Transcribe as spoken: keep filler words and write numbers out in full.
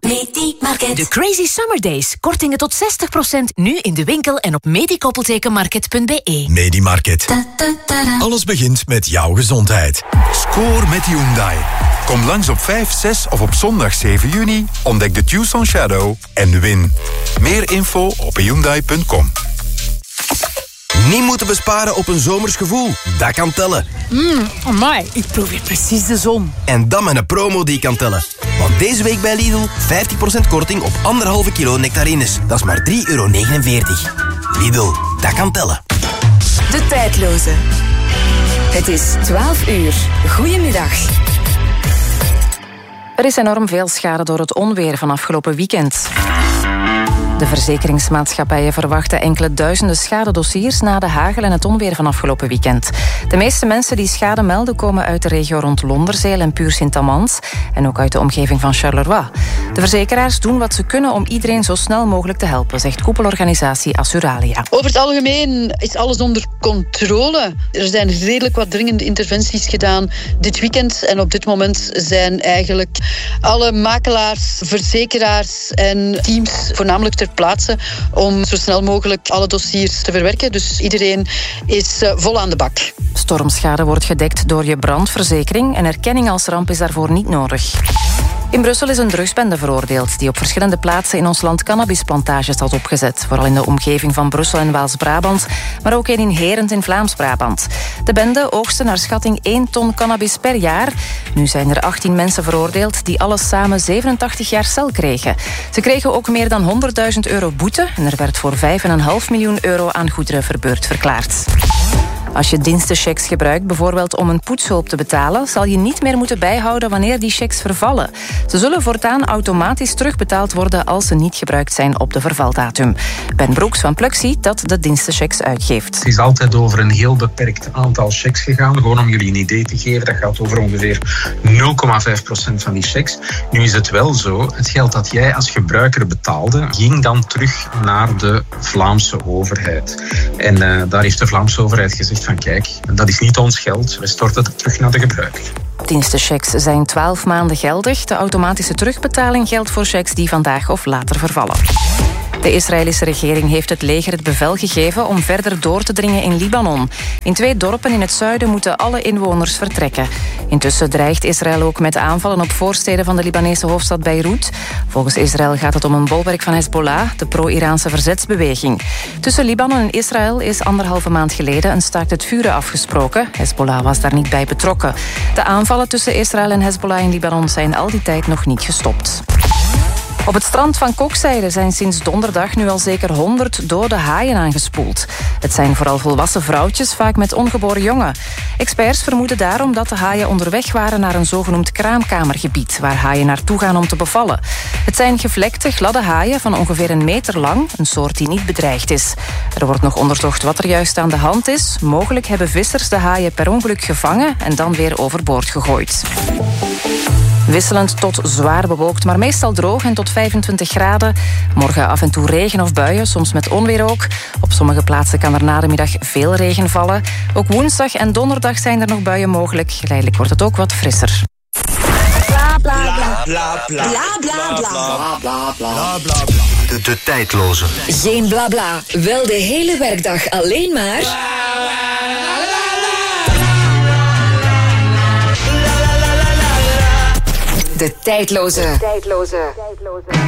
Medimarket. De Crazy Summer Days. Kortingen tot zestig procent nu in de winkel en op medikoppeltekenmarket punt be. Medimarket. Alles begint met jouw gezondheid. Score met Hyundai. Kom langs op vijf, zes of op zondag zeven juni. Ontdek de Tucson Shadow en win. Meer info op hyundai punt com. Niet moeten besparen op een zomers gevoel. Dat kan tellen. Mmm, amai, ik proef hier precies de zon. En dan met een promo die kan tellen. Want deze week bij Lidl vijftig procent korting op anderhalve kilo nectarines. Dat is maar drie euro negenenveertig. Lidl, dat kan tellen. De tijdloze. Het is twaalf uur. Goedemiddag. Er is enorm veel schade door het onweer van afgelopen weekend. De verzekeringsmaatschappijen verwachten enkele duizenden schadedossiers na de hagel en het onweer van afgelopen weekend. De meeste mensen die schade melden komen uit de regio rond Londerzeel en Puur-Sint-Amans en ook uit de omgeving van Charleroi. De verzekeraars doen wat ze kunnen om iedereen zo snel mogelijk te helpen, zegt koepelorganisatie Assuralia. Over het algemeen is alles onder controle. Er zijn redelijk wat dringende interventies gedaan dit weekend en op dit moment zijn eigenlijk alle makelaars, verzekeraars en teams voornamelijk ter plaatse om zo snel mogelijk alle dossiers te verwerken. Dus iedereen is uh, vol aan de bak. Stormschade wordt gedekt door je brandverzekering en erkenning als ramp is daarvoor niet nodig. In Brussel is een drugsbende veroordeeld die op verschillende plaatsen in ons land cannabisplantages had opgezet. Vooral in de omgeving van Brussel en Waals-Brabant, maar ook in Herent in Vlaams-Brabant. De bende oogste naar schatting één ton cannabis per jaar. Nu zijn er achttien mensen veroordeeld die alles samen zevenentachtig jaar cel kregen. Ze kregen ook meer dan honderdduizend euro boete en er werd voor vijf komma vijf miljoen euro aan goederen verbeurd verklaard. Als je dienstenchecks gebruikt, bijvoorbeeld om een poetshulp te betalen, zal je niet meer moeten bijhouden wanneer die checks vervallen. Ze zullen voortaan automatisch terugbetaald worden als ze niet gebruikt zijn op de vervaldatum. Ben Broeks van Pluk ziet dat de dienstenchecks uitgeeft. Het is altijd over een heel beperkt aantal checks gegaan. Gewoon om jullie een idee te geven, dat gaat over ongeveer nul komma vijf procent van die checks. Nu is het wel zo, het geld dat jij als gebruiker betaalde, ging dan terug naar de Vlaamse overheid. En uh, daar heeft de Vlaamse overheid gezegd van kijk, dat is niet ons geld, we storten het terug naar de gebruiker. Dienstenchecks zijn twaalf maanden geldig. De automatische terugbetaling geldt voor checks die vandaag of later vervallen. De Israëlische regering heeft het leger het bevel gegeven om verder door te dringen in Libanon. In twee dorpen in het zuiden moeten alle inwoners vertrekken. Intussen dreigt Israël ook met aanvallen op voorsteden van de Libanese hoofdstad Beirut. Volgens Israël gaat het om een bolwerk van Hezbollah, de pro-Iraanse verzetsbeweging. Tussen Libanon en Israël is anderhalve maand geleden een staakt het vuren afgesproken. Hezbollah was daar niet bij betrokken. De aanvallen tussen Israël en Hezbollah in Libanon zijn al die tijd nog niet gestopt. Op het strand van Kokzijde zijn sinds donderdag nu al zeker honderd dode haaien aangespoeld. Het zijn vooral volwassen vrouwtjes, vaak met ongeboren jongen. Experts vermoeden daarom dat de haaien onderweg waren naar een zogenoemd kraamkamergebied, waar haaien naartoe gaan om te bevallen. Het zijn gevlekte, gladde haaien van ongeveer een meter lang, een soort die niet bedreigd is. Er wordt nog onderzocht wat er juist aan de hand is. Mogelijk hebben vissers de haaien per ongeluk gevangen en dan weer overboord gegooid. Wisselend tot zwaar bewolkt, maar meestal droog en tot vijfentwintig graden. Morgen af en toe regen of buien, soms met onweer ook. Op sommige plaatsen kan er na de middag veel regen vallen. Ook woensdag en donderdag zijn er nog buien mogelijk. Geleidelijk wordt het ook wat frisser. Bla bla bla. Bla bla bla bla. Bla bla bla. De, de tijdloze. Geen bla bla. Wel de hele werkdag alleen maar. De tijdloze. De tijdloze.